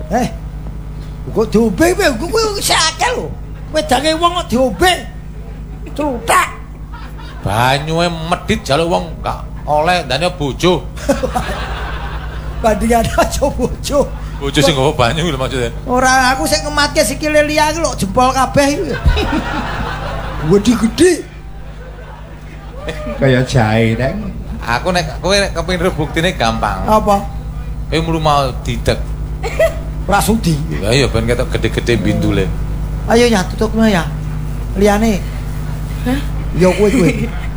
Kok diombe kowe sakake lho. Wedange wong kok diombe. Cluthak. Banyuhe medhit jaluk wong gak oleh ndane bojo. Bandingane aja bojo. Bojo sing nggawa banyu lho maksudnya. Ora aku sing ngematke sikile liya iki lho jempol kabeh iki. Gede-gede. Kaya jahe nek. Aku nek kowe kepengin buktine gampang. Apa? Kowe mulu mau didek. Ora sudi. Ya iya ben ketok gede-gede bindule. Ayo ya tutupno ya. Liyane. Hah? Ya kowe.